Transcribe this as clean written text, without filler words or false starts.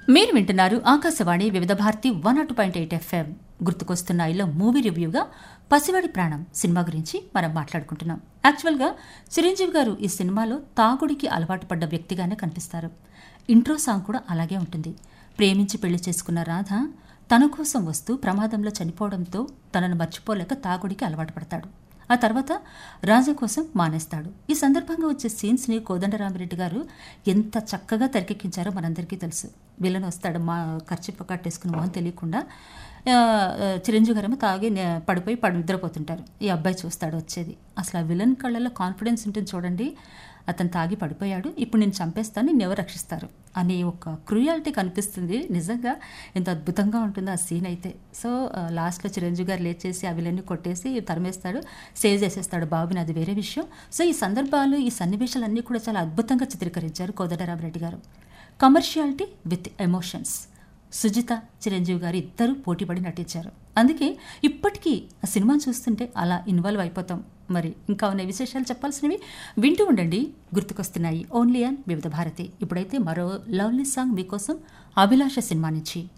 మీరు వింటున్నారు ఆకాశవాణి వివిధ భారతి 102.8 FM. గుర్తుకొస్తున్నాయిలో మూవీ రివ్యూగా పసివాడి ప్రాణం సినిమా గురించి మనం మాట్లాడుకుంటున్నాం. యాక్చువల్గా చిరంజీవి గారు ఈ సినిమాలో తాగుడికి అలవాటు పడ్డ వ్యక్తిగానే కనిపిస్తారు. ఇంట్రో సాంగ్ కూడా అలాగే ఉంటుంది. ప్రేమించి పెళ్లి చేసుకున్న రాధ తన కోసం వస్తూ ప్రమాదంలో చనిపోవడంతో తనను మర్చిపోలేక తాగుడికి అలవాటు పడతాడు. ఆ తర్వాత రాజా కోసం మానేస్తాడు. ఈ సందర్భంగా వచ్చే సీన్స్ని కోదండరామిరెడ్డి గారు ఎంత చక్కగా తెరకెక్కించారో మనందరికీ తెలుసు. విలన్ వస్తాడు, మా ఖర్చు కట్టేసుకుని మొహం తెలియకుండా. చిరంజీవి గారేమో తాగి పడిపోయి నిద్రపోతుంటారు. ఈ అబ్బాయి చూస్తాడు వచ్చేది. అసలు ఆ విలన్ కళ్ళల్లో కాన్ఫిడెన్స్ ఉంటుంది చూడండి. అతను తాగి పడిపోయాడు, ఇప్పుడు నేను చంపేస్తాను, నిన్ను ఎవరు రక్షిస్తారు అనే ఒక క్రూయాలిటీ కనిపిస్తుంది. నిజంగా ఎంత అద్భుతంగా ఉంటుందో ఆ సీన్ అయితే. సో లాస్ట్లో చిరంజీవి గారు లేచేసి ఆ విలన్ని కొట్టేసి తరిమేస్తాడు, సేవ్ చేసేస్తాడు బాబుని, అది వేరే విషయం. సో ఈ సందర్భాలు, ఈ సన్నివేశాలన్నీ కూడా చాలా అద్భుతంగా చిత్రీకరించారు కోదండరామిరెడ్డి గారు. Commerciality with emotions. Sujitha, Chiranjeevi గారు ఇద్దరు పోటీపడి నటించారు. అందుకే ఇప్పటికీ ఆ సినిమాను చూస్తుంటే అలా ఇన్వాల్వ్ అయిపోతాం. మరి ఇంకా ఉన్న విశేషాలు చెప్పాల్సినవి వింటూ ఉండండి. గుర్తుకొస్తున్నాయి ఓన్లీ ఆన్ వివిధ భారతి. ఇప్పుడైతే మరో లవ్లీ సాంగ్ మీకోసం, అభిలాష సినిమా నుంచి.